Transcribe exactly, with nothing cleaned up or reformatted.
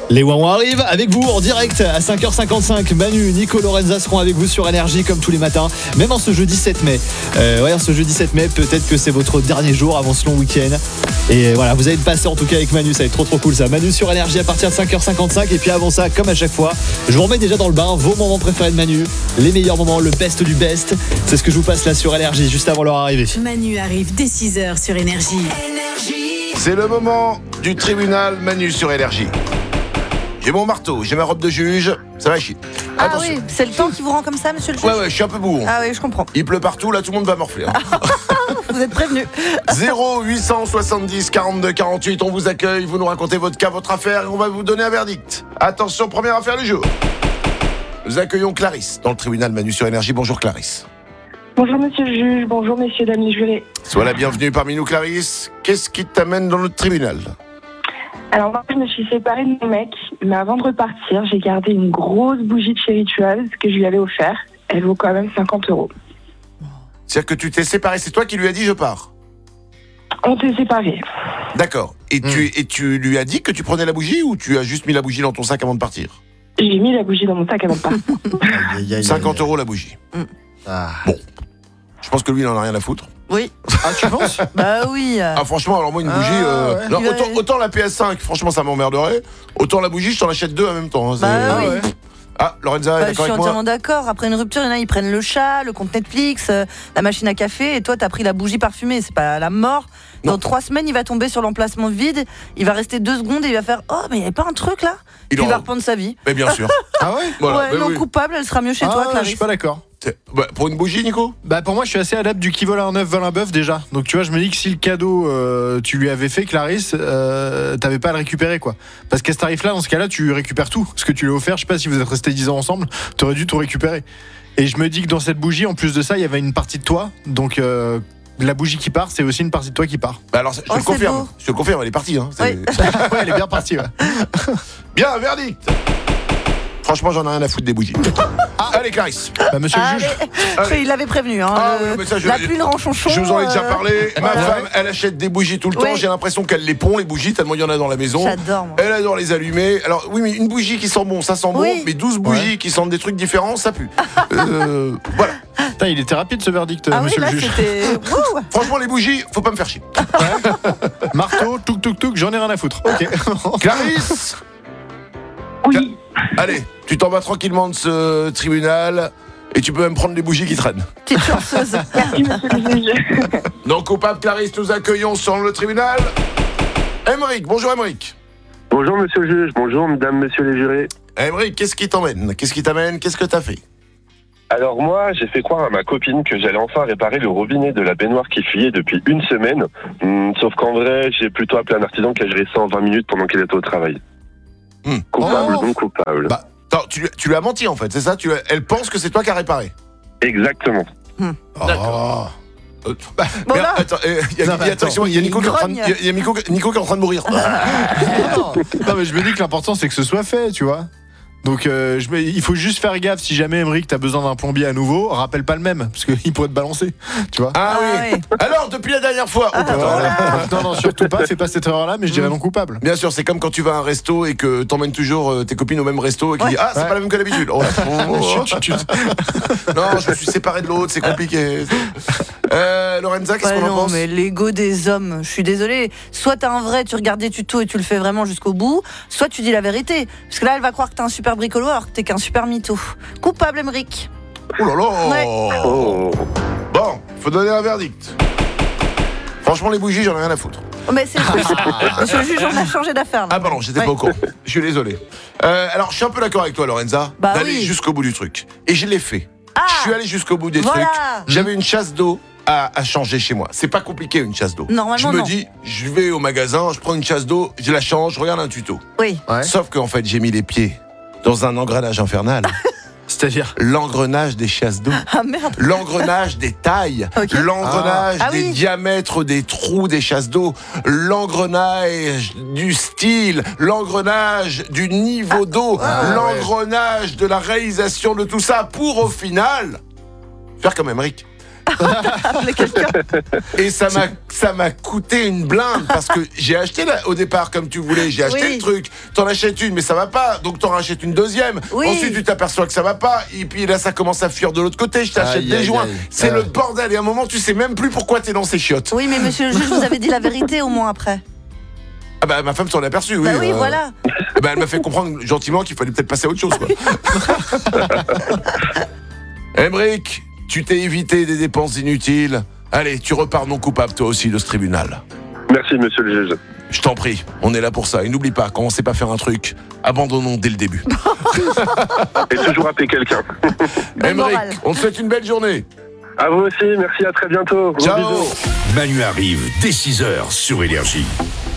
Les Wouah arrivent avec vous en direct à cinq heures cinquante-cinq. Manu, Nico, Lorenza seront avec vous sur Énergie comme tous les matins, même en ce jeudi sept mai. Euh, ouais, en ce jeudi sept mai, peut-être que c'est votre dernier jour avant ce long week-end. Et voilà, vous allez passer en tout cas avec Manu, ça va être trop trop cool ça. Manu sur Énergie à partir de cinq heures cinquante-cinq. Et puis avant ça, comme à chaque fois, je vous remets déjà dans le bain vos moments préférés de Manu, les meilleurs moments, le best du best. C'est ce que je vous passe là sur Énergie, juste avant leur arrivée. Manu arrive dès six heures sur Énergie. C'est le moment du tribunal Manu sur Énergie. J'ai mon marteau, j'ai ma robe de juge, ça va chier. Ah Attention. oui, c'est le temps qui vous rend comme ça, monsieur le juge. Ouais, ouais, je suis un peu bourron. Ah oui, je comprends. Il pleut partout, là tout le monde va morfler. Hein. Vous êtes prévenus. zéro huit cent soixante-dix quarante-deux quarante-huit, on vous accueille, vous nous racontez votre cas, votre affaire et on va vous donner un verdict. Attention, première affaire du jour. Nous accueillons Clarisse dans le tribunal Manu sur Énergie. Bonjour Clarisse. Bonjour monsieur le juge, bonjour messieurs, dames les jurés. Sois la bienvenue parmi nous Clarisse. Qu'est-ce qui t'amène dans notre tribunal ? Alors moi je me suis séparée de mon mec, mais avant de repartir, j'ai gardé une grosse bougie de chez Rituals que je lui avais offert. Elle vaut quand même cinquante euros. C'est-à-dire que tu t'es séparé, c'est toi qui lui as dit je pars ? On s'est séparés. D'accord. Et, Mmh. tu, et tu lui as dit que tu prenais la bougie ou tu as juste mis la bougie dans ton sac avant de partir ? J'ai mis la bougie dans mon sac avant de partir. Aïe, aïe, aïe, cinquante aïe. euros la bougie. Ah. Bon. Je pense que lui, il en a rien à foutre. Oui. Ah, tu penses ? Bah oui. Ah, franchement, alors moi, une Ah, bougie. euh, ouais. non, Il va- autant, autant la P S cinq, franchement, ça m'emmerderait. Autant la bougie, je t'en achète deux en même temps. hein, c'est- Bah Ah oui. ouais. Ah, Lorenza, est Bah, je d'accord suis avec moi ? entièrement d'accord. Après une rupture, il y en a, ils prennent le chat, le compte Netflix, euh, la machine à café, et toi, t'as pris la bougie parfumée. C'est pas la mort. Dans Non. trois semaines, il va tomber sur l'emplacement vide. Il va rester deux secondes et il va faire oh, mais il n'y avait pas un truc là. Il Puis il aura- va reprendre sa vie. Mais bien sûr. Ah ouais Voilà, ouais, mais non oui. coupable, elle sera mieux chez Ah, toi, je Clarisse. suis pas d'accord. C'est- bah, pour une bougie, Nico ? Bah pour moi je suis assez adepte du qui vole un œuf vole un bœuf déjà. Donc tu vois je me dis que si le cadeau euh, tu lui avais fait Clarisse, euh, t'avais pas à le récupérer quoi. Parce qu'à ce tarif là dans ce cas là tu récupères tout. Ce que tu lui as offert, je sais pas si vous êtes restés dix ans ensemble, t'aurais dû tout récupérer. Et je me dis que dans cette bougie en plus de ça il y avait une partie de toi. Donc euh, la bougie qui part c'est aussi une partie de toi qui part. Bah alors, je Oh, le c'est confirme. beau. Je te le confirme, elle est partie. Hein. C'est- Oui. Ouais elle est bien partie ouais. Bien, verdict. Franchement, j'en ai rien à foutre des bougies. Allez, Clarisse. Bah monsieur Ah, le juge. mais- Allez. il l'avait prévenu. Hein, Ah le- oui, mais ça, je- la pluie, le ranchonchon. Je vous en ai déjà euh, parlé. Ma voilà. femme, elle achète des bougies tout le temps. Oui. J'ai l'impression qu'elle les pond, les bougies, tellement il y en a dans la maison. J'adore, moi. Elle adore les allumer. Alors, oui, mais une bougie qui sent bon, ça sent bon. Oui. Mais douze bougies qui sentent des trucs différents, ça pue. Euh, voilà. Putain, il était rapide ce verdict Ah oui, monsieur là le juge. c'était. Wouh. Franchement, les bougies, faut pas me faire chier. Marteau, touk touk touk, j'en ai rien à foutre. OK. Clarisse, Oui, allez, tu t'en vas tranquillement de ce tribunal. Et tu peux même prendre les bougies qui traînent. Petite chanceuse. merci monsieur le juge. Donc, coupable Clarisse, nous accueillons sur le tribunal Émeric. Bonjour Émeric. Bonjour monsieur le juge, bonjour mesdames, messieurs les jurés. Émeric, qu'est-ce qui t'emmène ? Qu'est-ce qui t'amène ? Qu'est-ce que t'as fait ? Alors moi, j'ai fait croire à ma copine que j'allais enfin réparer le robinet de la baignoire qui fuyait depuis une semaine. Hum, sauf qu'en vrai, j'ai plutôt appelé un artisan qui a géré ça en vingt minutes pendant qu'elle était au travail. Hmm. Coupable, Oh. donc coupable. Bah, attends, tu, lui- tu lui as menti en fait, c'est ça tu, lui as- Elle pense que c'est toi qui as réparé. Exactement. D'accord. Euh, bah, Bon, merde, là. attends, euh, il y a, Non, il y a- mais attention, il y a il Nico qui est en train de- grogne. il y a- il y a Nico, Nico qui est en train de mourir. non, non, mais je me dis que l'important c'est que ce soit fait, tu vois. Donc euh, je me- il faut juste faire gaffe si jamais Émeric t'as besoin d'un plombier à nouveau, rappelle pas le même parce qu'il pourrait te balancer, tu vois. Ah, Ah oui. oui. Alors, depuis la dernière fois. Oh, putain, Voilà. là. Non non surtout pas, fais pas cette erreur là, mais je dirais non coupable. Bien sûr, c'est comme quand tu vas à un resto et que t'emmènes toujours euh, tes copines au même resto et qui Ouais. dit ah c'est Ouais. pas la même que d'habitude. Oh, oh, Chut, chut, chut. non, je me suis séparé de l'autre, c'est compliqué. Euh, Lorenza, qu'est-ce Ouais, qu'on en non, pense ? mais l'ego des hommes, je suis désolée. Soit t'as un vrai, tu regardes des tutos et tu le fais vraiment jusqu'au bout, soit tu dis la vérité. Parce que là, elle va croire que t'es un super bricolo alors que t'es qu'un super mytho. Coupable, Émeric. Oh là là. Ouais. Oh. Bon, faut donner un verdict. Franchement, les bougies, j'en ai rien à foutre. Oh, mais c'est Monsieur le juge, on a changé d'affaire. là. Ah pardon, j'étais Ouais. pas au courant. Je suis désolé. Euh, alors, je suis un peu d'accord avec toi, Lorenza, Bah d'aller oui. jusqu'au bout du truc. Et je l'ai fait. Ah, Je suis allé jusqu'au bout des voilà. trucs. J'avais une chasse d'eau à, à changer chez moi. C'est pas compliqué une chasse d'eau. Normalement, je me non. dis, je vais au magasin, je prends une chasse d'eau, je la change, je regarde un tuto. Oui. Ouais. Sauf qu'en fait, j'ai mis les pieds dans un engrenage infernal. C'est-à-dire L'engrenage des chasses d'eau. Ah merde. L'engrenage des tailles, Ok. l'engrenage Ah. Ah des oui. diamètres des trous des chasses d'eau, l'engrenage du style, l'engrenage du niveau d'eau, Ah, l'engrenage de la réalisation de tout ça pour au final faire comme Émeric. Appelez quelqu'un. Et ça m'a, ça m'a coûté une blinde parce que j'ai acheté la- au départ comme tu voulais, j'ai acheté Oui. le truc. T'en achètes une, mais ça va pas, donc t'en rachètes une deuxième. Oui. Ensuite, tu t'aperçois que ça va pas, et puis là, ça commence à fuir de l'autre côté. Je t'achète Aïe, des aïe, joints. aïe. C'est Ah. le bordel. Et à un moment, tu sais même plus pourquoi t'es dans ces chiottes. Oui, mais monsieur le juge, vous avez dit la vérité au moins après. Ah bah ma femme s'en est aperçue, oui. bah oui, euh, voilà. Bah, elle m'a fait comprendre gentiment qu'il fallait peut-être passer à autre chose, quoi. Emric, tu t'es évité des dépenses inutiles. Allez, tu repars non coupable toi aussi de ce tribunal. Merci, monsieur le juge. Je t'en prie, on est là pour ça. Et n'oublie pas, quand on sait pas faire un truc, abandonnons dès le début. Et toujours appeler quelqu'un. Belle Emric, morale. on te souhaite une belle journée. À vous aussi, merci, à très bientôt. Gros Ciao. bisous. Manu arrive dès six heures sur Énergie.